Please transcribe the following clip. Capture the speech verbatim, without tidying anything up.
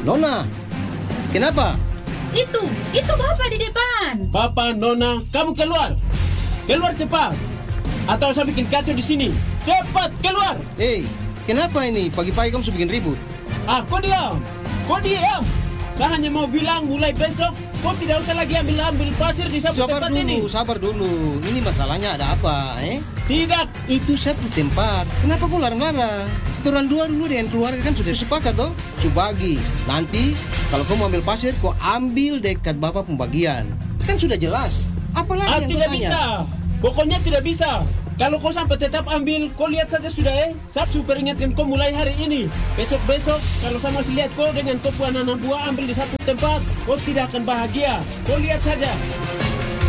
Nona, kenapa? Itu, itu Bapak di depan. Papa, Nona, kamu keluar. Keluar cepat. Atau saya bikin kacau di sini. Cepat keluar. Hei, kenapa ini? Pagi-pagi kamu sudah bikin ribut. Ah, kau diam. Kau diam. Saya hanya mau bilang mulai besok kau tidak usah lagi ambil-ambil pasir di sapu Sabar tempat dulu, ini. sabar dulu. Ini masalahnya ada apa, eh? Tidak. Itu sapu tempat. Kenapa kau larang-larang? Orang dua dulu dengan keluarga kan sudah sepakat toh? Subagi. Nanti kalau kau mau ambil pasir, kau ambil dekat bapak pembagian. Kan sudah jelas. Apalagi Ah, yang kau tidak tanya? bisa. Pokoknya tidak bisa. Kalau kau sampai tetap ambil, kau lihat saja sudah eh. Saya super ingatkan kau mulai hari ini. Besok-besok, kalau saya masih lihat kau dengan kau anak buah ambil di satu tempat, kau tidak akan bahagia. Kau lihat saja.